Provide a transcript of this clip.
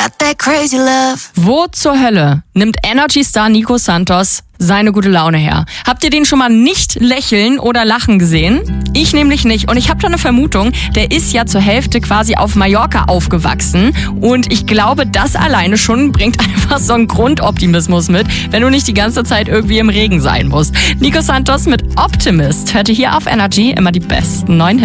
got that crazy love. Wo zur Hölle nimmt Energy-Star Nico Santos seine gute Laune her? Habt ihr den schon mal nicht lächeln oder lachen gesehen? Ich nämlich nicht. Und ich habe da eine Vermutung, der ist ja zur Hälfte quasi auf Mallorca aufgewachsen. Und ich glaube, das alleine schon bringt einfach so einen Grundoptimismus mit, wenn du nicht die ganze Zeit irgendwie im Regen sein musst. Nico Santos mit Optimist hört ihr hier auf Energy immer die besten neuen Hits.